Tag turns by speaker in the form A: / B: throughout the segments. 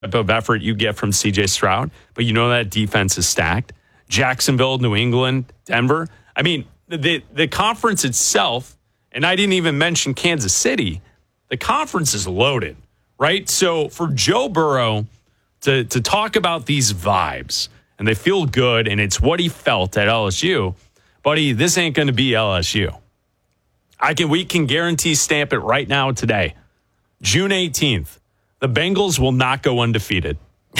A: of effort you get from C.J. Stroud, but you know that defense is stacked. Jacksonville, New England, Denver. I mean, the conference itself, and I didn't even mention Kansas City, the conference is loaded, right? So for Joe Burrow to talk about these vibes, and they feel good, and it's what he felt at LSU, buddy, this ain't going to be LSU. We can guarantee stamp it right now today. June 18th, the Bengals will not go undefeated.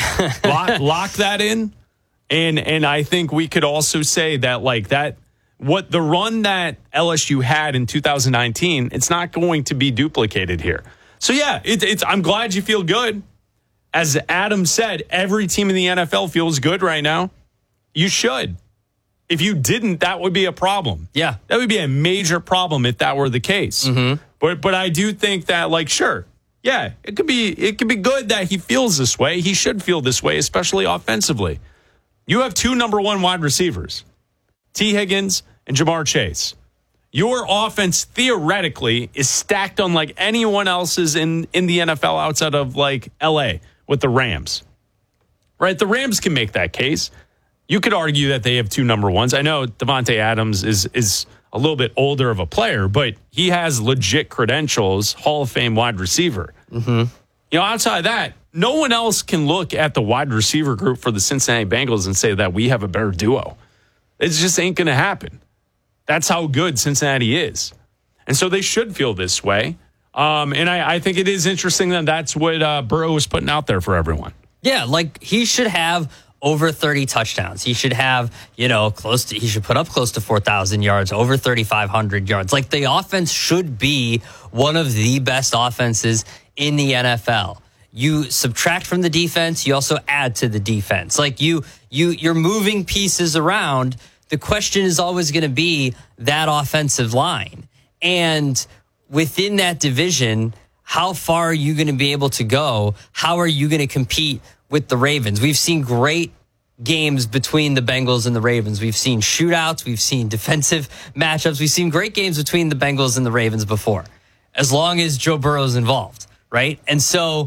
A: Lock that in. And I think we could also say that what the run that LSU had in 2019, it's not going to be duplicated here. So yeah, I'm glad you feel good. As Adam said, every team in the NFL feels good right now. You should. If you didn't, that would be a problem.
B: Yeah.
A: That would be a major problem if that were the case.
B: Mm-hmm.
A: But I do think that, sure, yeah, it could be good that he feels this way. He should feel this way, especially offensively. You have 2 number 1 wide receivers, T. Higgins and Jamar Chase. Your offense theoretically is stacked unlike anyone else's in the NFL outside of LA with the Rams. Right? The Rams can make that case. You could argue that they have 2 number 1s. I know Davante Adams is a little bit older of a player, but he has legit credentials, Hall of Fame wide receiver.
B: Mm-hmm.
A: Outside of that, no one else can look at the wide receiver group for the Cincinnati Bengals and say that we have a better duo. It just ain't going to happen. That's how good Cincinnati is. And so they should feel this way. And I think it is interesting that that's what Burrow is putting out there for everyone.
B: Yeah, he should have over 30 touchdowns. He should have, he should put up close to 4,000 yards, over 3,500 yards. The offense should be one of the best offenses in the NFL. You subtract from the defense, you also add to the defense. You're moving pieces around. The question is always going to be that offensive line. And within that division, how far are you going to be able to go? How are you going to compete with the Ravens? We've seen great games between the Bengals and the Ravens. We've seen shootouts. We've seen defensive matchups. We've seen great games between the Bengals and the Ravens before, as long as Joe Burrow's involved, right? And so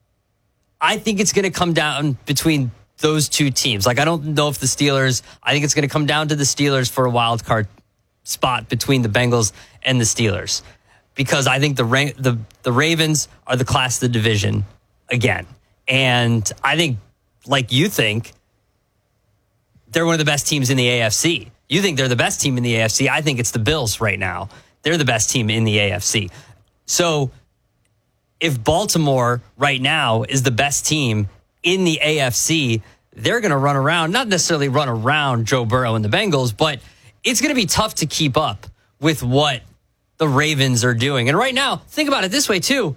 B: I think it's going to come down between those 2 teams. I don't know if the Steelers, I think it's going to come down to the Steelers for a wild card spot between the Bengals and the Steelers, because I think the Ravens are the class of the division again. And I think, you think, they're one of the best teams in the AFC. You think they're the best team in the AFC. I think it's the Bills right now. They're the best team in the AFC. So if Baltimore right now is the best team in the AFC, they're going to not necessarily run around Joe Burrow and the Bengals, but it's going to be tough to keep up with what the Ravens are doing. And right now, think about it this way too.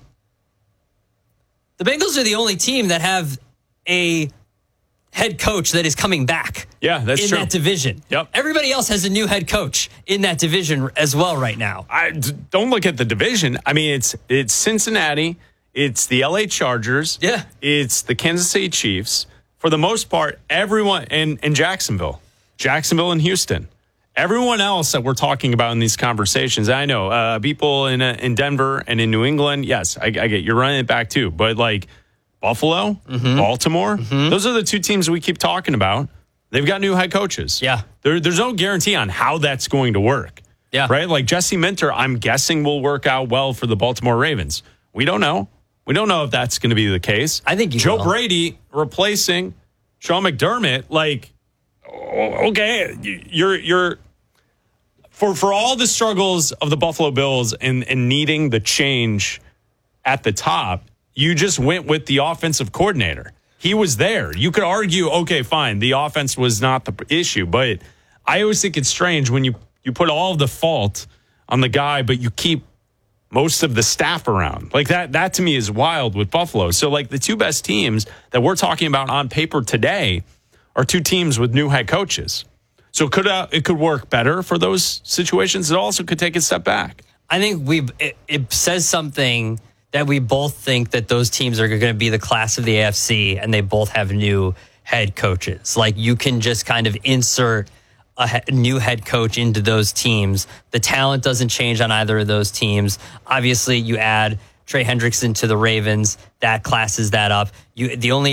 B: The Bengals are the only team that have a head coach that is coming back.
A: Yeah, that's true.
B: In that division.
A: Yep.
B: Everybody else has a new head coach in that division as well right now.
A: Don't look at the division. I mean, it's Cincinnati, it's the LA Chargers,
B: yeah,
A: it's the Kansas City Chiefs. For the most part, everyone, and Jacksonville and Houston. Everyone else that we're talking about in these conversations, I know people in Denver and in New England, yes, I get you're running it back too. But Buffalo,
B: mm-hmm.
A: Baltimore, those are the 2 teams we keep talking about. They've got new head coaches.
B: Yeah.
A: There's no guarantee on how that's going to work.
B: Yeah.
A: Right? Jesse Minter, I'm guessing will work out well for the Baltimore Ravens. We don't know. We don't know if that's going to be the case.
B: I think
A: Joe Brady replacing Sean McDermott, okay, you're for all the struggles of the Buffalo Bills and needing the change at the top, you just went with the offensive coordinator. He was there. You could argue, okay, fine, the offense was not the issue, but I always think it's strange when you put all of the fault on the guy, but you keep most of the staff around. That to me is wild with Buffalo. So the 2 best teams that we're talking about on paper today are 2 teams with new head coaches. So it could work better for those situations. It also could take a step back.
B: I think it says something that we both think that those teams are going to be the class of the AFC, and they both have new head coaches. You can just kind of insert a new head coach into those teams. The talent doesn't change on either of those teams. Obviously, you add Trey Hendrickson to the Ravens. That classes that up. The only